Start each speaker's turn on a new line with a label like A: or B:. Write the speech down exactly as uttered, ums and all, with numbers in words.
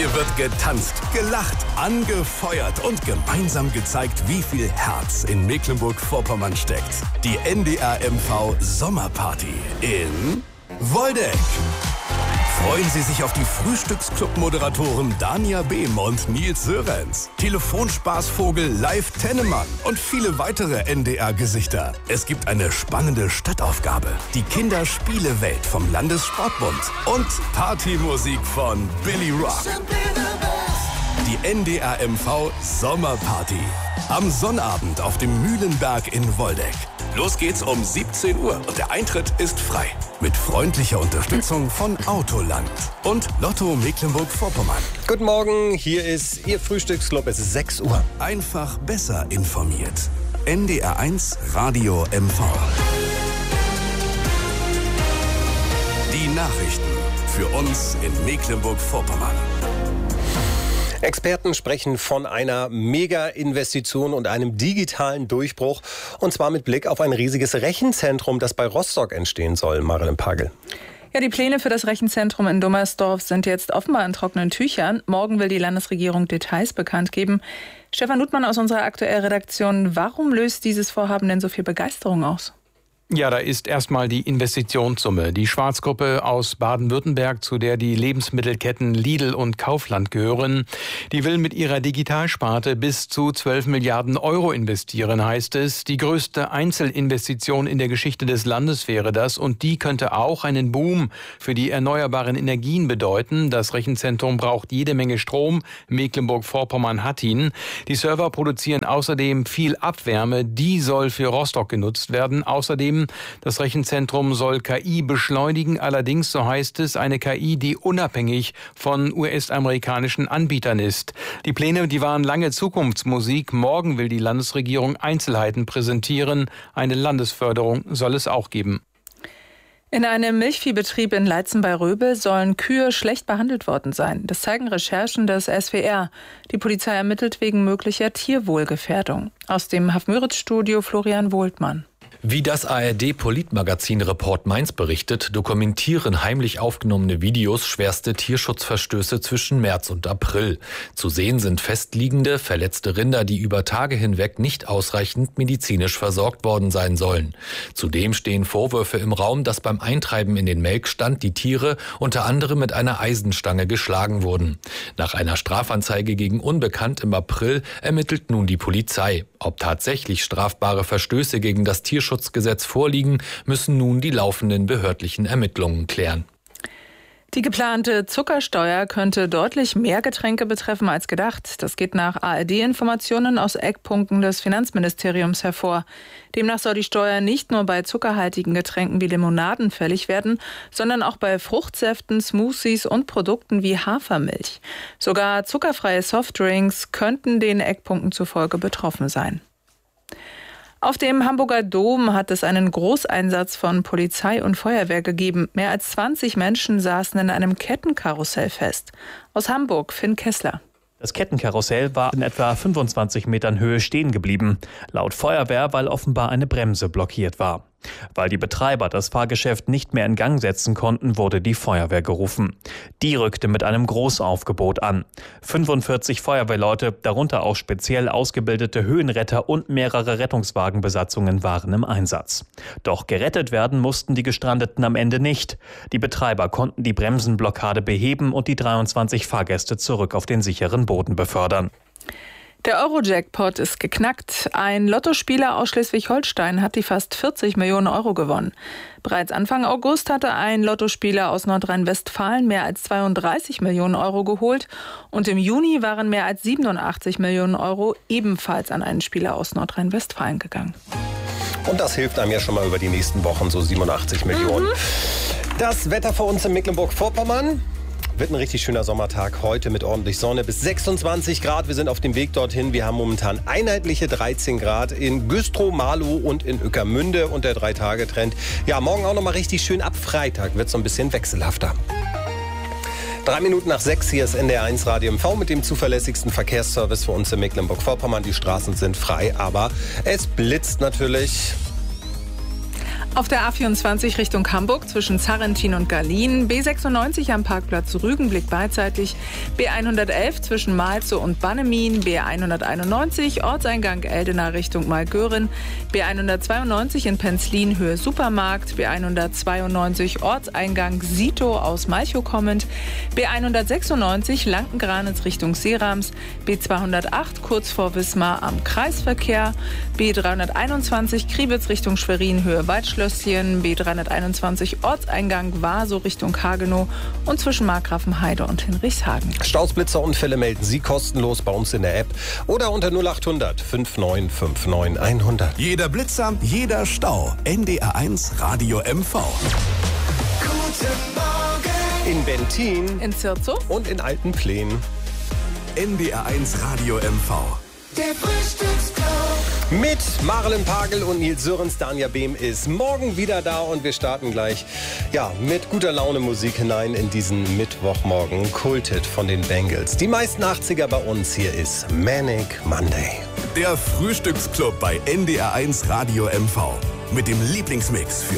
A: Hier wird getanzt, gelacht, angefeuert und gemeinsam gezeigt, wie viel Herz in Mecklenburg-Vorpommern steckt. Die N D R M V Sommerparty in Woldeck. Freuen Sie sich auf die Frühstücksclub-Moderatoren Dania Behm und Nils Sörenz, Telefonspaßvogel Live Tennemann und viele weitere N D R-Gesichter. Es gibt eine spannende Stadtaufgabe, die Kinderspielewelt vom Landessportbund und Partymusik von Billy Rock. Die N D R M V Sommerparty. Am Sonnabend auf dem Mühlenberg in Woldeck. Los geht's um siebzehn Uhr und der Eintritt ist frei. Mit freundlicher Unterstützung von Autoland und Lotto Mecklenburg-Vorpommern.
B: Guten Morgen, hier ist Ihr Frühstücksclub. Es ist sechs Uhr.
A: Einfach besser informiert. N D R eins Radio M V. Die Nachrichten für uns in Mecklenburg-Vorpommern.
B: Experten sprechen von einer Mega-Investition und einem digitalen Durchbruch. Und zwar mit Blick auf ein riesiges Rechenzentrum, das bei Rostock entstehen soll. Marilyn Pagel.
C: Ja, die Pläne für das Rechenzentrum in Dummersdorf sind jetzt offenbar in trockenen Tüchern. Morgen will die Landesregierung Details bekannt geben. Stefan Ludmann aus unserer aktuellen Redaktion. Warum löst dieses Vorhaben denn so viel Begeisterung aus?
D: Ja, da ist erstmal die Investitionssumme. Die Schwarzgruppe aus Baden-Württemberg, zu der die Lebensmittelketten Lidl und Kaufland gehören, die will mit ihrer Digitalsparte bis zu zwölf Milliarden Euro investieren, heißt es. Die größte Einzelinvestition in der Geschichte des Landes wäre das und die könnte auch einen Boom für die erneuerbaren Energien bedeuten. Das Rechenzentrum braucht jede Menge Strom. Mecklenburg-Vorpommern hat ihn. Die Server produzieren außerdem viel Abwärme. Die soll für Rostock genutzt werden. Außerdem das Rechenzentrum soll K I beschleunigen, allerdings, so heißt es, eine K I, die unabhängig von U S-amerikanischen Anbietern ist. Die Pläne, die waren lange Zukunftsmusik. Morgen will die Landesregierung Einzelheiten präsentieren. Eine Landesförderung soll es auch geben.
C: In einem Milchviehbetrieb in Leitzen bei Röbel sollen Kühe schlecht behandelt worden sein. Das zeigen Recherchen des S W R. Die Polizei ermittelt wegen möglicher Tierwohlgefährdung. Aus dem Hafmüritz-Studio Florian Wohltmann.
E: Wie das A R D-Politmagazin Report Mainz berichtet, dokumentieren heimlich aufgenommene Videos schwerste Tierschutzverstöße zwischen März und April. Zu sehen sind festliegende, verletzte Rinder, die über Tage hinweg nicht ausreichend medizinisch versorgt worden sein sollen. Zudem stehen Vorwürfe im Raum, dass beim Eintreiben in den Melkstand die Tiere unter anderem mit einer Eisenstange geschlagen wurden. Nach einer Strafanzeige gegen Unbekannt im April ermittelt nun die Polizei. Ob tatsächlich strafbare Verstöße gegen das Tierschutzgesetz vorliegen, müssen nun die laufenden behördlichen Ermittlungen klären.
C: Die geplante Zuckersteuer könnte deutlich mehr Getränke betreffen als gedacht. Das geht nach A R D-Informationen aus Eckpunkten des Finanzministeriums hervor. Demnach soll die Steuer nicht nur bei zuckerhaltigen Getränken wie Limonaden fällig werden, sondern auch bei Fruchtsäften, Smoothies und Produkten wie Hafermilch. Sogar zuckerfreie Softdrinks könnten den Eckpunkten zufolge betroffen sein. Auf dem Hamburger Dom hat es einen Großeinsatz von Polizei und Feuerwehr gegeben. Mehr als zwanzig Menschen saßen in einem Kettenkarussell fest. Aus Hamburg, Finn Kessler.
F: Das Kettenkarussell war in etwa fünfundzwanzig Metern Höhe stehen geblieben. Laut Feuerwehr, weil offenbar eine Bremse blockiert war. Weil die Betreiber das Fahrgeschäft nicht mehr in Gang setzen konnten, wurde die Feuerwehr gerufen. Die rückte mit einem Großaufgebot an. fünfundvierzig Feuerwehrleute, darunter auch speziell ausgebildete Höhenretter und mehrere Rettungswagenbesatzungen waren im Einsatz. Doch gerettet werden mussten die Gestrandeten am Ende nicht. Die Betreiber konnten die Bremsenblockade beheben und die dreiundzwanzig Fahrgäste zurück auf den sicheren Boden befördern.
C: Der Euro-Jackpot ist geknackt. Ein Lottospieler aus Schleswig-Holstein hat die fast vierzig Millionen Euro gewonnen. Bereits Anfang August hatte ein Lottospieler aus Nordrhein-Westfalen mehr als zweiunddreißig Millionen Euro geholt. Und im Juni waren mehr als siebenundachtzig Millionen Euro ebenfalls an einen Spieler aus Nordrhein-Westfalen gegangen.
B: Und das hilft einem ja schon mal über die nächsten Wochen, so siebenundachtzig Millionen. Mhm. Das Wetter für uns in Mecklenburg-Vorpommern. Wird ein richtig schöner Sommertag heute mit ordentlich Sonne bis sechsundzwanzig Grad. Wir sind auf dem Weg dorthin. Wir haben momentan einheitliche dreizehn Grad in Güstrow, Marlow und in Ueckermünde und der drei-Tage-Trend. Ja, morgen auch noch mal richtig schön. Ab Freitag wird es so ein bisschen wechselhafter. Drei Minuten nach sechs, hier ist N D R eins Radio M V mit dem zuverlässigsten Verkehrsservice für uns in Mecklenburg-Vorpommern. Die Straßen sind frei, aber es blitzt natürlich.
C: Auf der A vierundzwanzig Richtung Hamburg zwischen Zarrentin und Garlin, B sechsundneunzig am Parkplatz Rügenblick beidseitig, B hundertelf zwischen Malzow und Bannemin, B hunderteinundneunzig Ortseingang Eldena Richtung Malgörin, B hundertzweiundneunzig in Penzlin Höhe Supermarkt, B hundertzweiundneunzig Ortseingang Sito aus Malchow kommend, B hundertsechsundneunzig Lankengranitz Richtung Seerams, B zweihundertacht kurz vor Wismar am Kreisverkehr, B dreihunderteinundzwanzig Kriebitz Richtung Schwerin Höhe Waldschlösschen, B dreihunderteinundzwanzig Ortseingang Waso Richtung Hagenow und zwischen Markgrafenheide und Hinrichshagen.
B: Staus, Blitzerunfälle melden Sie kostenlos bei uns in der App oder unter null achthundert fünfundneunzig neunundfünfzig hundert.
A: Jeder Blitzer, jeder Stau. N D R eins Radio M V.
B: Guten Morgen. In Bentin.
C: In Zirzow.
B: Und in Altenplen.
A: N D R eins Radio M V.
B: Der Frühstücksclub. Mit Marlen Pagel und Nils Sörens. Danja Behm ist morgen wieder da und wir starten gleich ja, mit guter Laune Musik hinein in diesen Mittwochmorgen. Kultet von den Bengals. Die meisten achtziger bei uns. Hier ist Manic Monday.
A: Der Frühstücksclub bei N D R eins Radio M V. Mit dem Lieblingsmix für